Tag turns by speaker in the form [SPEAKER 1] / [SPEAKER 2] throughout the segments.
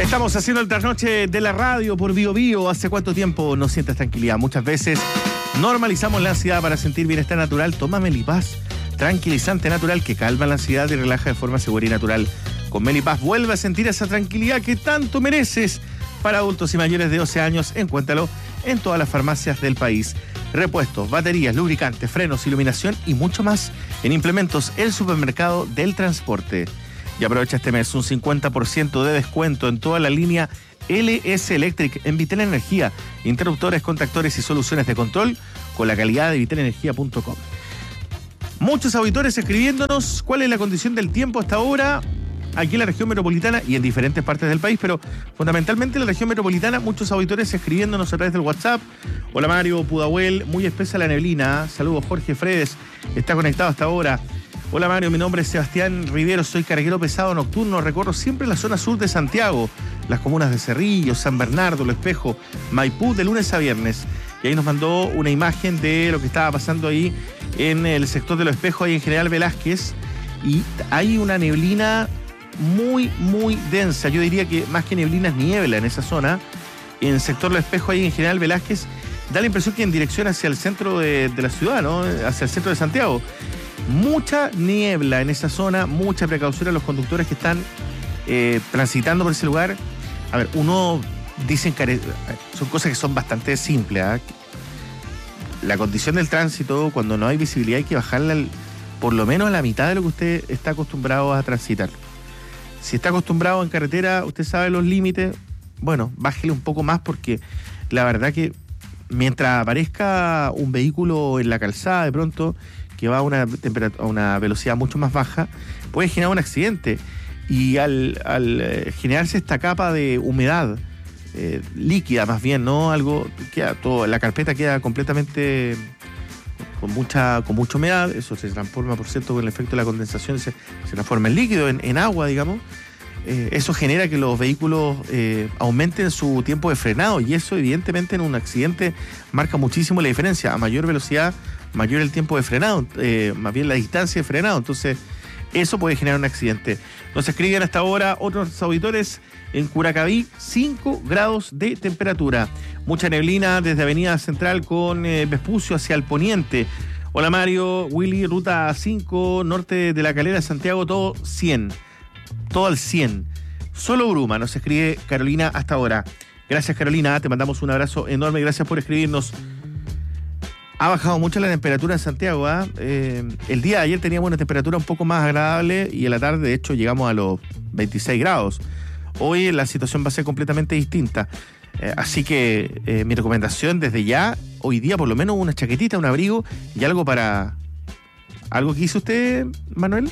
[SPEAKER 1] Estamos haciendo el trasnoche de la radio por Bio Bio. ¿Hace cuánto tiempo no sientes tranquilidad? Muchas veces normalizamos la ansiedad para sentir bienestar natural. Toma Melipaz, tranquilizante natural que calma la ansiedad y relaja de forma segura y natural. Con Melipaz vuelve a sentir esa tranquilidad que tanto mereces. Para adultos y mayores de 12 años, encuéntralo en todas las farmacias del país. Repuestos, baterías, lubricantes, frenos, iluminación y mucho más en Implementos, el supermercado del transporte. Y aprovecha este mes un 50% de descuento en toda la línea LS Electric en Vitel Energía, interruptores, contactores y soluciones de control con la calidad de vitelenergia.com. Muchos auditores escribiéndonos cuál es la condición del tiempo hasta ahora aquí en la región metropolitana y en diferentes partes del país, pero fundamentalmente en la región metropolitana, muchos auditores escribiéndonos a través del WhatsApp. Hola Mario, Pudahuel, muy espesa la neblina. Saludos, Jorge Fredes, está conectado hasta ahora. Hola Mario, mi nombre es Sebastián Rivero, soy carguero pesado nocturno, recorro siempre la zona sur de Santiago, las comunas de Cerrillo, San Bernardo, Lo Espejo, Maipú, de lunes a viernes. Y ahí nos mandó una imagen de lo que estaba pasando ahí en el sector de Lo Espejo, ahí en General Velázquez, y hay una neblina muy, muy densa. Yo diría que más que neblina es niebla en esa zona. En el sector Lo Espejo, ahí en General Velázquez, da la impresión que en dirección hacia el centro de la ciudad, ¿no? Hacia el centro de Santiago. Mucha niebla en esa zona, mucha precaución a los conductores que están transitando por ese lugar. A ver, uno dicen que son cosas que son bastante simples, ¿eh? La condición del tránsito, cuando no hay visibilidad, hay que bajarla por lo menos a la mitad de lo que usted está acostumbrado a transitar. Si está acostumbrado en carretera, usted sabe los límites, bueno, bájele un poco más, porque la verdad que mientras aparezca un vehículo en la calzada de pronto que va a una velocidad mucho más baja, puede generar un accidente. Y al generarse esta capa de humedad líquida, más bien, ¿no? Algo queda todo, la carpeta queda completamente con mucha humedad. Eso se transforma, por cierto, con el efecto de la condensación, se transforma en líquido, en agua, digamos. Eso genera que los vehículos aumenten su tiempo de frenado, y eso evidentemente en un accidente marca muchísimo la diferencia. A mayor velocidad, mayor el tiempo de frenado, más bien la distancia de frenado. Entonces eso puede generar un accidente. Nos escriben hasta ahora otros auditores. En Curacaví, 5 grados de temperatura. Mucha neblina desde Avenida Central con Vespucio hacia el poniente. Hola Mario, Willy, ruta 5, norte de La Calera, Santiago, todo 100. Todo al 100. Solo bruma, nos escribe Carolina hasta ahora. Gracias Carolina, te mandamos un abrazo enorme, gracias por escribirnos. Ha bajado mucho la temperatura en Santiago, ¿eh? El día de ayer teníamos una temperatura un poco más agradable y en la tarde, de hecho, llegamos a los 26 grados. Hoy la situación va a ser completamente distinta. Así que mi recomendación desde ya, hoy día por lo menos una chaquetita, un abrigo y algo para... ¿Algo que hizo usted, Manuel?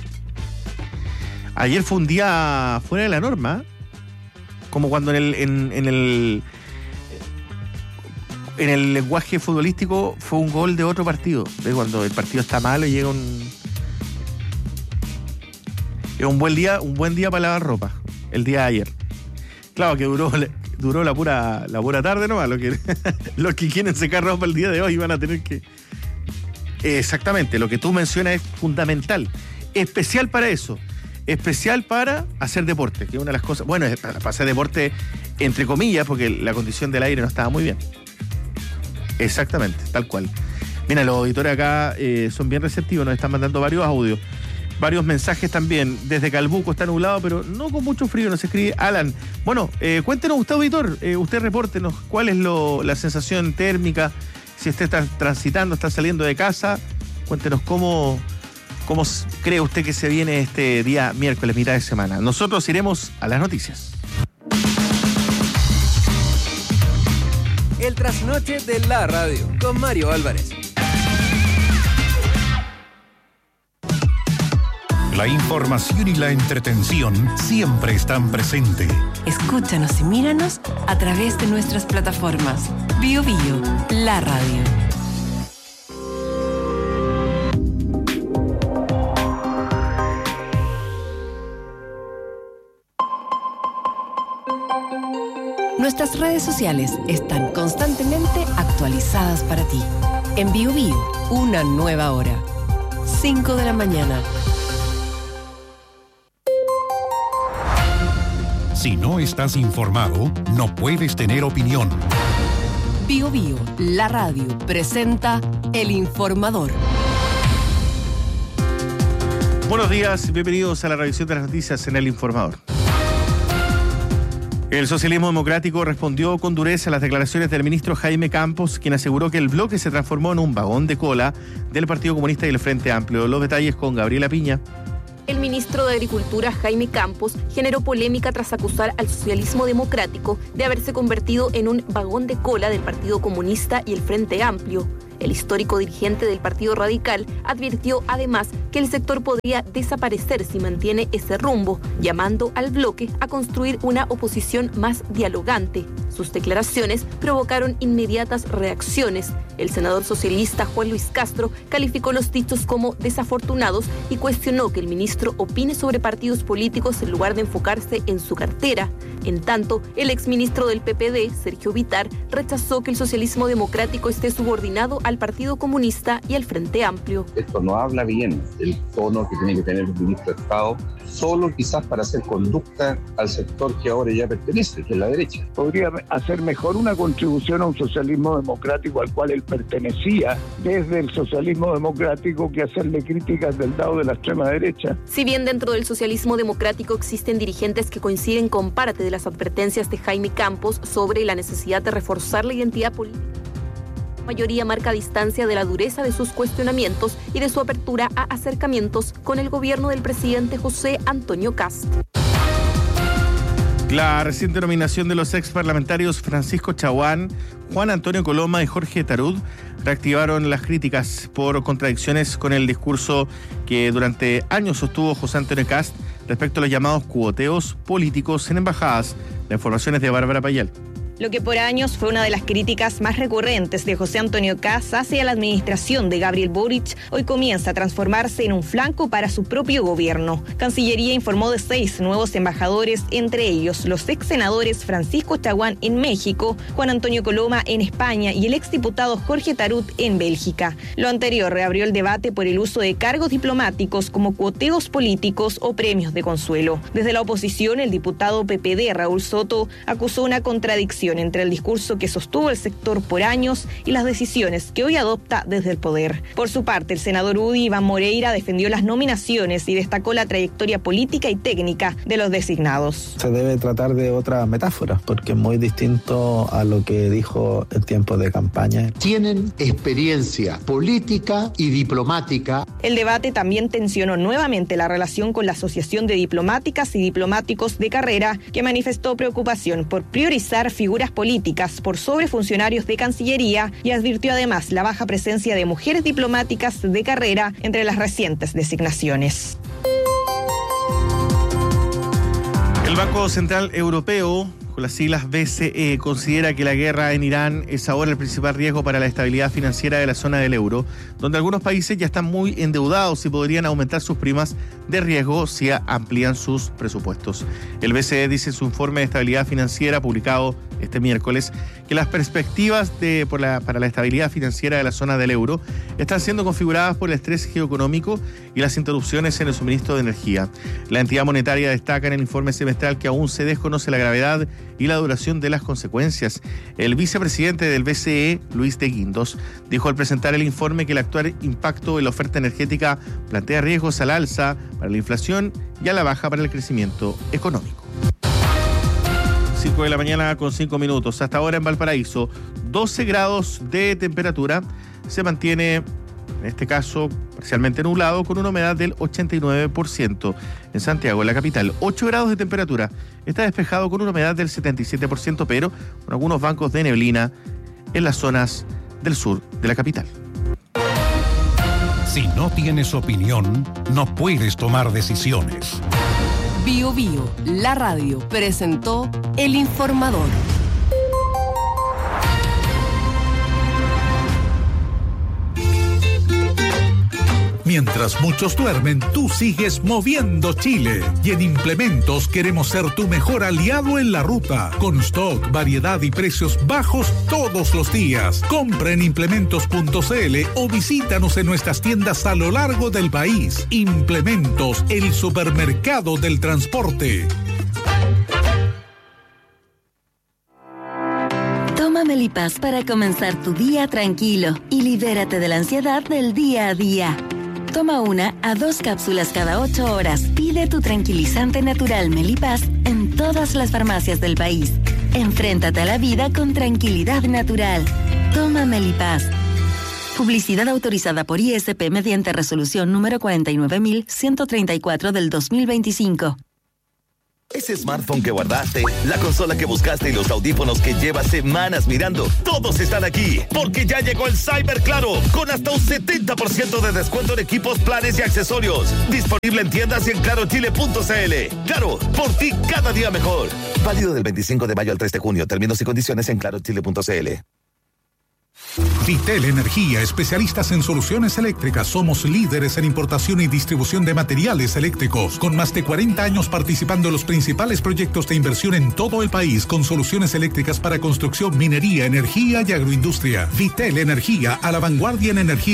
[SPEAKER 1] Ayer fue un día fuera de la norma, como cuando en el lenguaje futbolístico fue un gol de otro partido. ¿Ves? Cuando el partido está malo y llega es un buen día para lavar ropa. El día de ayer. Claro que duró la pura tarde nomás. Los que quieren secar ropa el día de hoy van a tener que... Exactamente, lo que tú mencionas es fundamental. Especial para eso. Especial para hacer deporte, que es una de las cosas... Bueno, es para hacer deporte entre comillas, porque la condición del aire no estaba muy bien. Exactamente, tal cual. Mira, los auditores acá son bien receptivos, nos están mandando varios audios. Varios mensajes también. Desde Calbuco está nublado, pero no con mucho frío, nos escribe Alan. Bueno, cuéntenos usted, auditor, usted repórtenos cuál es la sensación térmica, si usted está transitando, está saliendo de casa. Cuéntenos cómo cree usted que se viene este día miércoles, mitad de semana. Nosotros iremos a las noticias.
[SPEAKER 2] El trasnoche de la radio, con Mario Álvarez.
[SPEAKER 3] La información y la entretención siempre están presentes.
[SPEAKER 4] Escúchanos y míranos a través de nuestras plataformas. Bio Bio, la radio. Nuestras redes sociales están constantemente actualizadas para ti. En Bio Bio, una nueva hora. 5 de la mañana.
[SPEAKER 3] Si no estás informado, no puedes tener opinión.
[SPEAKER 4] Bio Bio, la radio, presenta El Informador.
[SPEAKER 1] Buenos días, bienvenidos a la revisión de las noticias en El Informador. El socialismo democrático respondió con dureza a las declaraciones del ministro Jaime Campos, quien aseguró que el bloque se transformó en un vagón de cola del Partido Comunista y el Frente Amplio. Los detalles con Gabriela Piña.
[SPEAKER 5] El ministro de Agricultura, Jaime Campos, generó polémica tras acusar al socialismo democrático de haberse convertido en un vagón de cola del Partido Comunista y el Frente Amplio. El histórico dirigente del Partido Radical advirtió además que el sector podría desaparecer si mantiene ese rumbo, llamando al bloque a construir una oposición más dialogante. Sus declaraciones provocaron inmediatas reacciones. El senador socialista Juan Luis Castro calificó los dichos como desafortunados y cuestionó que el ministro opine sobre partidos políticos en lugar de enfocarse en su cartera. En tanto, el exministro del PPD, Sergio Vittar, rechazó que el socialismo democrático esté subordinado al Partido Comunista y al Frente Amplio.
[SPEAKER 6] Esto no habla bien del tono que tiene que tener un ministro de Estado, solo quizás para hacer conducta al sector que ahora ya pertenece, que es la derecha.
[SPEAKER 7] Podría hacer mejor una contribución a un socialismo democrático al cual él pertenecía desde el socialismo democrático que hacerle críticas del lado de la extrema derecha.
[SPEAKER 5] Si bien dentro del socialismo democrático existen dirigentes que coinciden con parte de las advertencias de Jaime Campos sobre la necesidad de reforzar la identidad política, la mayoría marca distancia de la dureza de sus cuestionamientos y de su apertura a acercamientos con el gobierno del presidente José Antonio Kast.
[SPEAKER 1] La reciente nominación de los ex parlamentarios Francisco Chaguán, Juan Antonio Coloma y Jorge Tarud reactivaron las críticas por contradicciones con el discurso que durante años sostuvo José Antonio Kast respecto a los llamados cuoteos políticos en embajadas. La información es de Bárbara Payal.
[SPEAKER 8] Lo que por años fue una de las críticas más recurrentes de José Antonio Kast hacia la administración de Gabriel Boric, hoy comienza a transformarse en un flanco para su propio gobierno. Cancillería informó de 6 nuevos embajadores, entre ellos los ex senadores Francisco Chaguán en México, Juan Antonio Coloma en España y el exdiputado Jorge Tarud en Bélgica. Lo anterior reabrió el debate por el uso de cargos diplomáticos como cuoteos políticos o premios de consuelo. Desde la oposición, el diputado PPD Raúl Soto acusó una contradicción entre el discurso que sostuvo el sector por años y las decisiones que hoy adopta desde el poder. Por su parte, el senador UDI Iván Moreira defendió las nominaciones y destacó la trayectoria política y técnica de los designados.
[SPEAKER 9] Se debe tratar de otra metáfora, porque es muy distinto a lo que dijo en tiempos de campaña.
[SPEAKER 10] Tienen experiencia política y diplomática.
[SPEAKER 8] El debate también tensionó nuevamente la relación con la Asociación de Diplomáticas y Diplomáticos de Carrera, que manifestó preocupación por priorizar figuras políticas por sobre funcionarios de Cancillería y advirtió además la baja presencia de mujeres diplomáticas de carrera entre las recientes designaciones.
[SPEAKER 1] El Banco Central Europeo, con las siglas BCE, considera que la guerra en Irán es ahora el principal riesgo para la estabilidad financiera de la zona del euro, donde algunos países ya están muy endeudados y podrían aumentar sus primas de riesgo si amplían sus presupuestos. El BCE dice en su informe de estabilidad financiera publicado este miércoles que las perspectivas para la estabilidad financiera de la zona del euro están siendo configuradas por el estrés geoeconómico y las interrupciones en el suministro de energía. La entidad monetaria destaca en el informe semestral que aún se desconoce la gravedad y la duración de las consecuencias. El vicepresidente del BCE, Luis de Guindos, dijo al presentar el informe que el actual impacto en la oferta energética plantea riesgos al alza para la inflación y a la baja para el crecimiento económico. 5 de la mañana con 5 minutos. Hasta ahora en Valparaíso, 12 grados de temperatura. Se mantiene, en este caso, parcialmente nublado, con una humedad del 89%. En Santiago, la capital, 8 grados de temperatura. Está despejado con una humedad del 77%, pero con algunos bancos de neblina en las zonas del sur de la capital.
[SPEAKER 3] Si no tienes opinión, no puedes tomar decisiones.
[SPEAKER 4] Bio Bio, la radio, presentó El Informador.
[SPEAKER 3] Mientras muchos duermen, tú sigues moviendo Chile. Y en Implementos queremos ser tu mejor aliado en la ruta. Con stock, variedad y precios bajos todos los días. Compra en implementos.cl o visítanos en nuestras tiendas a lo largo del país. Implementos, el supermercado del transporte.
[SPEAKER 11] Melipaz para comenzar tu día tranquilo y libérate de la ansiedad del día a día. Toma 1 a 2 cápsulas cada 8 horas. Pide tu tranquilizante natural Melipaz en todas las farmacias del país. Enfréntate a la vida con tranquilidad natural. Toma Melipaz. Publicidad autorizada por ISP mediante resolución número 49.134 del 2025.
[SPEAKER 12] Ese smartphone que guardaste, la consola que buscaste y los audífonos que llevas semanas mirando, todos están aquí, porque ya llegó el Cyber Claro, con hasta un 70% de descuento en equipos, planes y accesorios. Disponible en tiendas y en clarochile.cl. Claro, por ti cada día mejor. Válido del 25 de mayo al 3 de junio. Términos y condiciones en clarochile.cl.
[SPEAKER 3] Vitel Energía, especialistas en soluciones eléctricas. Somos líderes en importación y distribución de materiales eléctricos, con más de 40 años participando en los principales proyectos de inversión en todo el país, con soluciones eléctricas para construcción, minería, energía y agroindustria. Vitel Energía, a la vanguardia en energía